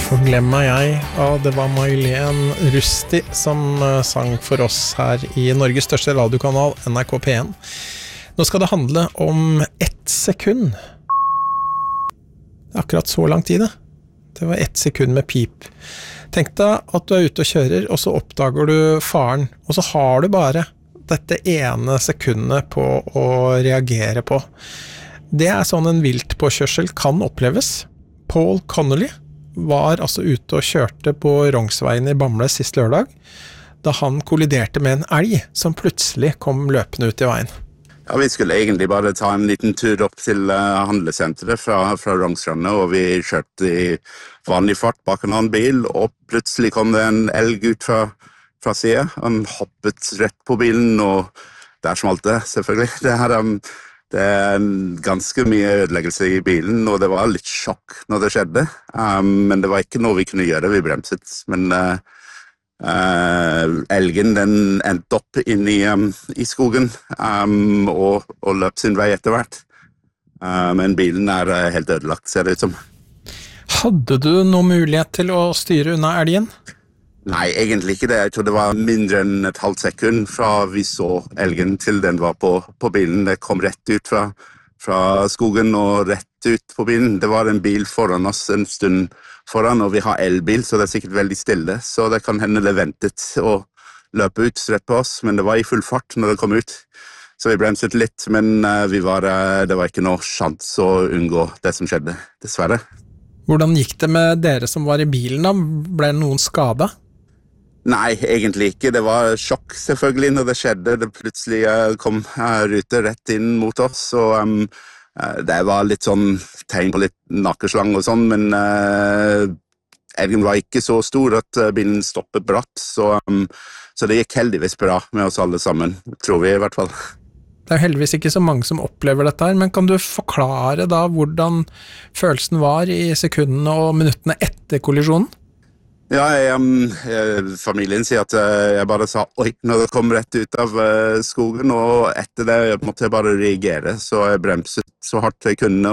Glem meg jeg, og det var May-Len Rusti som sang for oss her i Norges største radiokanal, NRK P1. Nå skal det handle om 1 sekund. Akkurat så lang tid det. Det var 1 sekund med pip. Tenk deg at du er ute og kjører, og så oppdager du faren, og så har du bare dette ene sekundet på å reagere på. Det er sånn en viltpåkjørsel kan oppleves. Paul Connolly var altså ute og kjørte på Rongsveien i Bamble sist lørdag, da han kolliderte med en elg som plutselig kom løpende ut i veien. Ja, vi skulle egentlig bare ta en liten tur opp til handlesenteret fra Rongsrandet, og vi kjørte i vanlig fart bak en annen bil, og plutselig kom det en elg ut fra siden. Han hoppet rett på bilen, og der smalt det, selvfølgelig. Det er ganske mye ødeleggelse i bilen, og det var litt sjokk når det skjedde. Men det var ikke noe vi kunne gjøre, vi bremset. Men elgen den endte opp inn i skogen og løp sin vei etter hvert. Men bilen er helt ødelagt, ser det ut som. Hadde du noen mulighet til å styre unna elgen? Nei, egentlig ikke det. Jeg tror det var mindre enn et halvt sekund fra vi så elgen til den var på bilen. Det kom rett ut fra skogen og rett ut på bilen. Det var en bil foran oss en stund foran, og vi har elbil, så det er sikkert veldig stille. Så det kan hende det ventet å løpe ut rett på oss, men det var i full fart når det kom ut. Så vi bremset litt, men det var ikke noe sjans å unngå det som skjedde, dessverre. Hvordan gikk det med dere som var i bilen da? Ble noen skadet? Nei, egentlig ikke. Det var sjokk selvfølgelig når det skjedde. Det plutselig kom ruter rett inn mot oss, og det var litt sånn tegn på litt nakeslang og sånn, men elgen var ikke så stor at bilen stoppet bratt, så det gikk heldigvis bra med oss alle sammen, tror vi i hvert fall. Det er heldigvis ikke så mange som opplever dette her, men kan du forklare da hvordan følelsen var i sekundene og minuttene etter kollisjonen? Ja, familien sier at jeg bare sa oi når det kom rett ut av skogen, og etter det måtte jeg bare reagere, så jeg bremset så hardt jeg kunne,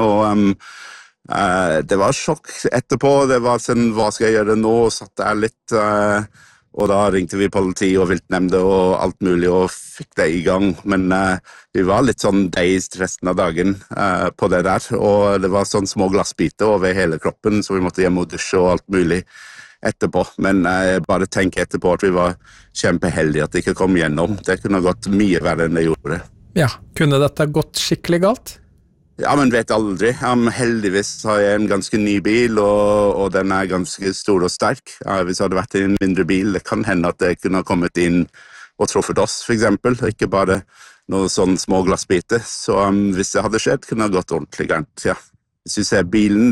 og det var sjokk etterpå. Det var sånn, hva skal jeg gjøre nå? Satt der litt, og da ringte vi politi og viltnemnde og alt mulig og fikk det i gang, men vi var litt sånn dazed resten av dagen på det der, og det var sånn små glassbiter over hele kroppen, så vi måtte hjem og dusje og alt mulig etterpå, men jeg bare tenker etterpå at vi var kjempeheldige at det ikke kom gjennom. Det kunne gått mye verre enn det gjorde. Ja, kunne dette gått skikkelig galt? Ja, men vet aldri. Heldigvis har jeg en ganske ny bil, og den er ganske stor og sterk. Hvis det hadde vært en mindre bil, det kan hende at det kunne ha kommet inn og truffet oss, for eksempel, ikke bare noen sånne små glassbiter. Så hvis det hadde skjedd, kunne det gått ordentlig galt, ja. Hvis vi ser bilen,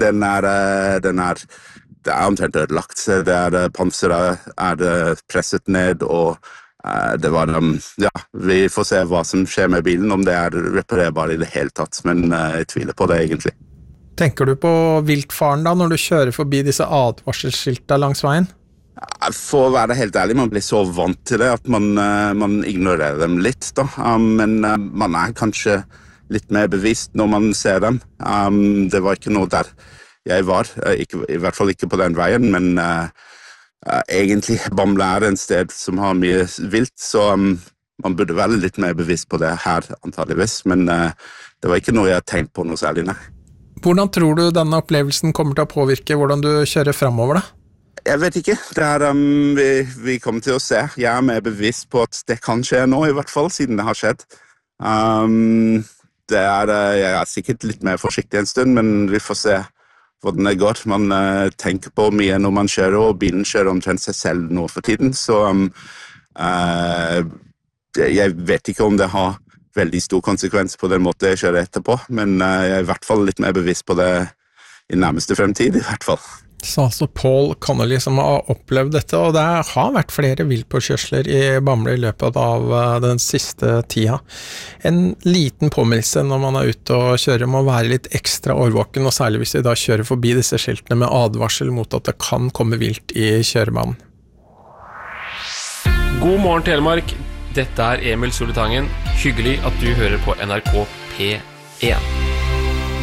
det er omtrent ødelagt. Panseret er presset ned, og det var vi får se hva som skjer med bilen, om det er reparerbar i det hele tatt, men jeg tviler på det egentlig. Tenker du på viltfaren da, når du kjører forbi disse advarselsskiltene langs veien? For å være helt ærlig, man blir så vant til det at man ignorerer dem litt, da. Men man er kanskje litt mer bevisst når man ser dem. Det var ikke noe der jeg var, i hvert fall ikke på den veien, men egentlig Bamble er en sted som har mye vilt, så man burde være litt mer bevisst på det her, antageligvis, men det var ikke noe jeg tenkte på noe særlig, nei. Hvordan tror du denne opplevelsen kommer til å påvirke hvordan du kjører fremover da? Jeg vet ikke, vi kommer til å se. Jeg er mer bevisst på at det kan skje nå, i hvert fall, siden det har skjedd. Jeg er sikkert litt mer forsiktig en stund, men vi får se hvordan det går. Man tenker på mye når man kjører, og bilen kjører omtrent seg selv nå for tiden, så jeg vet ikke om det har veldig stor konsekvens på den måten jeg kjører etterpå, men jeg er i hvert fall litt mer bevisst på det i nærmeste fremtid, i hvert fall. Så altså Paul Connolly som har opplevd dette, og det har vært flere viltpåkjørsler i Bamble i løpet av den siste tida. En liten påminnelse når man er ute og kjører må være litt ekstra årvåken, og særlig hvis vi da kjører forbi disse skiltene med advarsel mot at det kan komme vilt i kjørebanen. God morgen Telemark, dette er Emil Solitangen. Hyggelig at du hører på NRK P1.